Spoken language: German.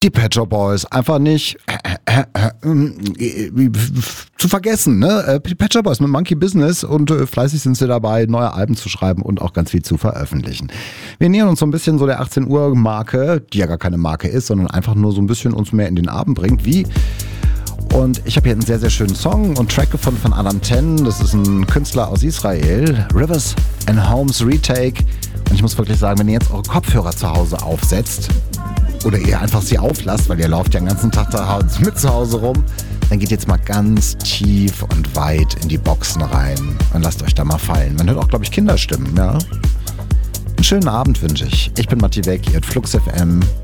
die Pet Shop Boys einfach nicht zu vergessen. Ne? Die Pet Shop Boys mit Monkey Business und fleißig sind sie dabei, neue Alben zu schreiben und auch ganz viel zu veröffentlichen. Wir nähern uns so ein bisschen so der 18 Uhr Marke, die ja gar keine Marke ist, sondern einfach nur so ein bisschen uns mehr in den Abend bringt. Wie? Und ich habe hier einen sehr, sehr schönen Song und Track gefunden von Adam Ten. Das ist ein Künstler aus Israel. Rivers and Homes Retake. Und ich muss wirklich sagen, wenn ihr jetzt eure Kopfhörer zu Hause aufsetzt oder ihr einfach sie auflasst, weil ihr lauft ja den ganzen Tag mit zu Hause rum, dann geht jetzt mal ganz tief und weit in die Boxen rein und lasst euch da mal fallen. Man hört auch, glaube ich, Kinderstimmen, ja? Einen schönen Abend wünsche ich. Ich bin Matti Weck, ihr hört Flux FM.